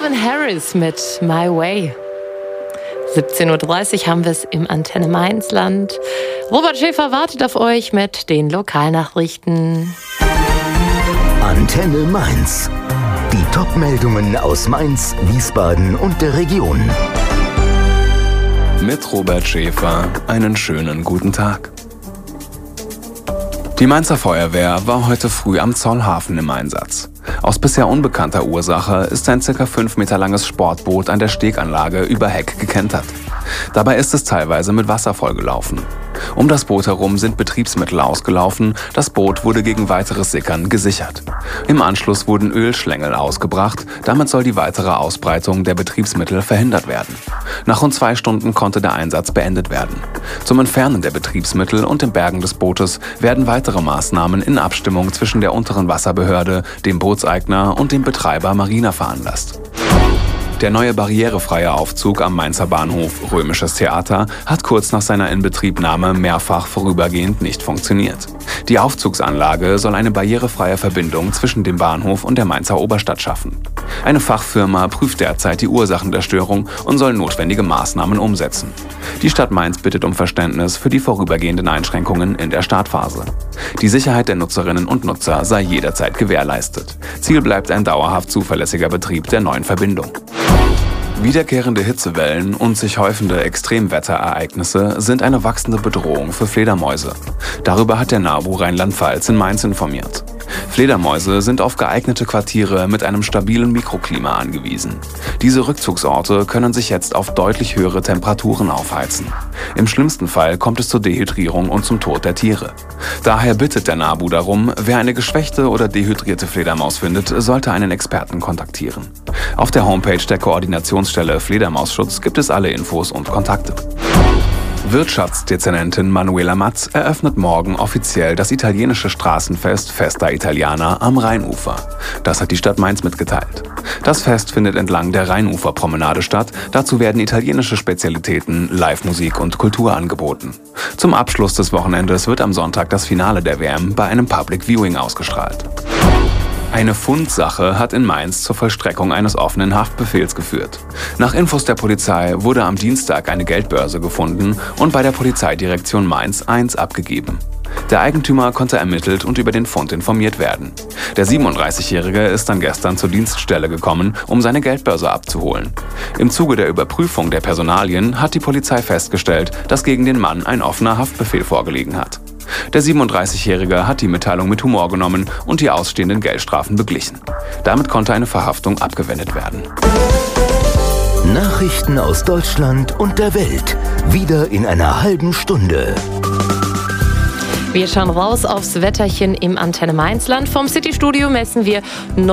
Calvin Harris mit My Way. 17.30 Uhr haben wir es im Antenne Mainz-Land. Robert Schäfer wartet auf euch mit den Lokalnachrichten. Antenne Mainz. Die Top-Meldungen aus Mainz, Wiesbaden und der Region. Mit Robert Schäfer einen schönen guten Tag. Die Mainzer Feuerwehr war heute früh am Zollhafen im Einsatz. Aus bisher unbekannter Ursache ist ein ca. 5 Meter langes Sportboot an der Steganlage über Heck gekentert. Dabei ist es teilweise mit Wasser vollgelaufen. Um das Boot herum sind Betriebsmittel ausgelaufen, das Boot wurde gegen weiteres Sickern gesichert. Im Anschluss wurden Ölschlängel ausgebracht, damit soll die weitere Ausbreitung der Betriebsmittel verhindert werden. Nach rund 2 Stunden konnte der Einsatz beendet werden. Zum Entfernen der Betriebsmittel und dem Bergen des Bootes werden weitere Maßnahmen in Abstimmung zwischen der unteren Wasserbehörde, dem Bootseigner und dem Betreiber Marina veranlasst. Der neue barrierefreie Aufzug am Mainzer Bahnhof Römisches Theater hat kurz nach seiner Inbetriebnahme mehrfach vorübergehend nicht funktioniert. Die Aufzugsanlage soll eine barrierefreie Verbindung zwischen dem Bahnhof und der Mainzer Oberstadt schaffen. Eine Fachfirma prüft derzeit die Ursachen der Störung und soll notwendige Maßnahmen umsetzen. Die Stadt Mainz bittet um Verständnis für die vorübergehenden Einschränkungen in der Startphase. Die Sicherheit der Nutzerinnen und Nutzer sei jederzeit gewährleistet. Ziel bleibt ein dauerhaft zuverlässiger Betrieb der neuen Verbindung. Wiederkehrende Hitzewellen und sich häufende Extremwetterereignisse sind eine wachsende Bedrohung für Fledermäuse. Darüber hat der NABU Rheinland-Pfalz in Mainz informiert. Fledermäuse sind auf geeignete Quartiere mit einem stabilen Mikroklima angewiesen. Diese Rückzugsorte können sich jetzt auf deutlich höhere Temperaturen aufheizen. Im schlimmsten Fall kommt es zur Dehydrierung und zum Tod der Tiere. Daher bittet der NABU darum, wer eine geschwächte oder dehydrierte Fledermaus findet, sollte einen Experten kontaktieren. Auf der Homepage der Koordinationsstelle Fledermausschutz gibt es alle Infos und Kontakte. Wirtschaftsdezernentin Manuela Matz eröffnet morgen offiziell das italienische Straßenfest Festa Italiana am Rheinufer. Das hat die Stadt Mainz mitgeteilt. Das Fest findet entlang der Rheinuferpromenade statt. Dazu werden italienische Spezialitäten, Live-Musik und Kultur angeboten. Zum Abschluss des Wochenendes wird am Sonntag das Finale der WM bei einem Public Viewing ausgestrahlt. Eine Fundsache hat in Mainz zur Vollstreckung eines offenen Haftbefehls geführt. Nach Infos der Polizei wurde am Dienstag eine Geldbörse gefunden und bei der Polizeidirektion Mainz 1 abgegeben. Der Eigentümer konnte ermittelt und über den Fund informiert werden. Der 37-Jährige ist dann gestern zur Dienststelle gekommen, um seine Geldbörse abzuholen. Im Zuge der Überprüfung der Personalien hat die Polizei festgestellt, dass gegen den Mann ein offener Haftbefehl vorgelegen hat. Der 37-Jährige hat die Mitteilung mit Humor genommen und die ausstehenden Geldstrafen beglichen. Damit konnte eine Verhaftung abgewendet werden. Nachrichten aus Deutschland und der Welt. Wieder in einer halben Stunde. Wir schauen raus aufs Wetterchen im Antenne Mainz-Land. Vom City-Studio messen wir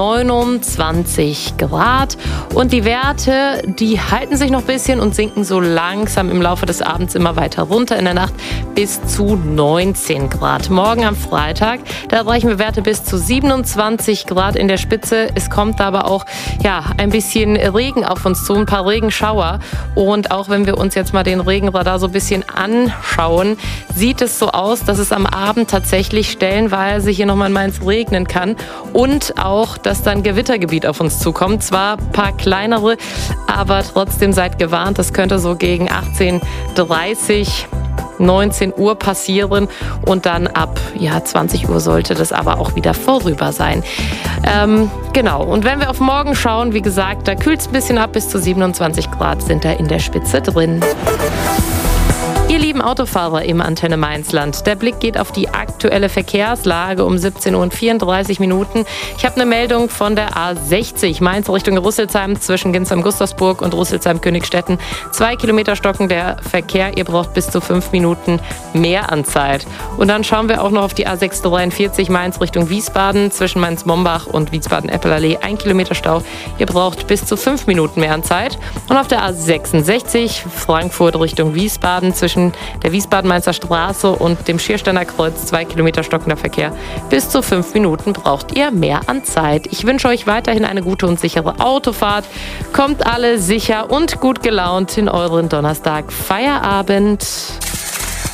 29 Grad. Und die Werte, die halten sich noch ein bisschen und sinken so langsam im Laufe des Abends immer weiter runter. In der Nacht bis zu 19 Grad. Morgen am Freitag, da erreichen wir Werte bis zu 27 Grad in der Spitze. Es kommt aber auch ein bisschen Regen auf uns zu, ein paar Regenschauer. Und auch wenn wir uns jetzt mal den Regenradar so ein bisschen anschauen, sieht es so aus, dass es am Abend tatsächlich stellenweise hier nochmal in Mainz regnen kann und auch, dass dann Gewittergebiet auf uns zukommt. Zwar ein paar kleinere, aber trotzdem seid gewarnt, das könnte so gegen 18:30 19 Uhr passieren und dann ab 20 Uhr sollte das aber auch wieder vorüber sein. Genau, und wenn wir auf morgen schauen, wie gesagt, da kühlt es ein bisschen ab, bis zu 27 Grad sind da in der Spitze drin. Ihr lieben Autofahrer im Antenne Mainz-Land, der Blick geht auf die aktuelle Verkehrslage um 17:34 Uhr. Ich habe eine Meldung von der A60 Mainz Richtung Rüsselsheim zwischen Ginsheim-Gustavsburg und Rüsselsheim-Königstetten. 2 Kilometer stocken der Verkehr, ihr braucht bis zu 5 Minuten mehr an Zeit. Und dann schauen wir auch noch auf die A643 Mainz Richtung Wiesbaden zwischen Mainz-Mombach und Wiesbaden-Eppelallee. 1 Kilometer Stau, ihr braucht bis zu 5 Minuten mehr an Zeit. Und auf der A66 Frankfurt Richtung Wiesbaden zwischen der Wiesbaden-Mainzer Straße und dem Schiersteiner Kreuz 2 Kilometer stockender Verkehr. Bis zu 5 Minuten braucht ihr mehr an Zeit. Ich wünsche euch weiterhin eine gute und sichere Autofahrt. Kommt alle sicher und gut gelaunt in euren Donnerstag Feierabend.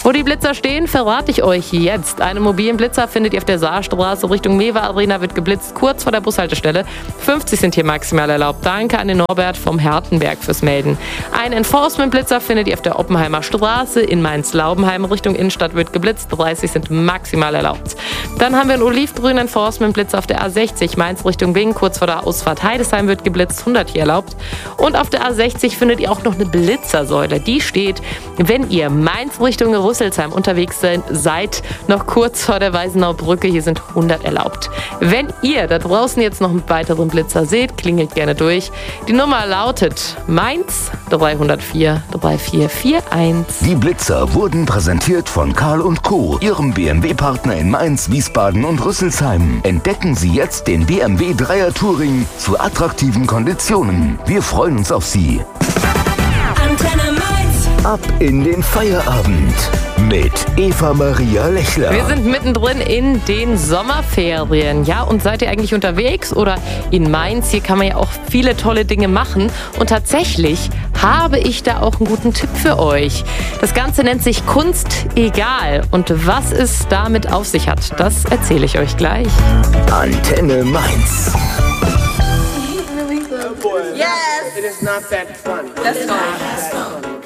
Wo die Blitzer stehen, verrate ich euch jetzt. Einen mobilen Blitzer findet ihr auf der Saarstraße Richtung Mewa Arena, wird geblitzt kurz vor der Bushaltestelle. 50 sind hier maximal erlaubt. Danke an den Norbert vom Hertenberg fürs Melden. Einen Enforcement-Blitzer findet ihr auf der Oppenheimer Straße in Mainz-Laubenheim Richtung Innenstadt, wird geblitzt. 30 sind maximal erlaubt. Dann haben wir einen olivgrünen Enforcement-Blitzer auf der A60 Mainz Richtung Bing, kurz vor der Ausfahrt Heidesheim wird geblitzt, 100 hier erlaubt. Und auf der A60 findet ihr auch noch eine Blitzersäule. Die steht, wenn ihr Mainz Richtung Rüsselsheim unterwegs seid, noch kurz vor der Weißenaubrücke. Hier sind 100 erlaubt. Wenn ihr da draußen jetzt noch einen weiteren Blitzer seht, klingelt gerne durch. Die Nummer lautet Mainz 304 3441. Die Blitzer wurden präsentiert von Karl & Co., Ihrem BMW-Partner in Mainz, Wiesbaden und Rüsselsheim. Entdecken Sie jetzt den BMW 3er Touring zu attraktiven Konditionen. Wir freuen uns auf Sie. Antenne Mainz. Ab in den Feierabend mit Eva Maria Lechler. Wir sind mittendrin in den Sommerferien. Ja, und seid ihr eigentlich unterwegs oder in Mainz? Hier kann man ja auch viele tolle Dinge machen. Und tatsächlich habe ich da auch einen guten Tipp für euch. Das Ganze nennt sich Kunst egal. Und was es damit auf sich hat, das erzähle ich euch gleich. Antenne Mainz. Yes. It is not that funny. That's fine.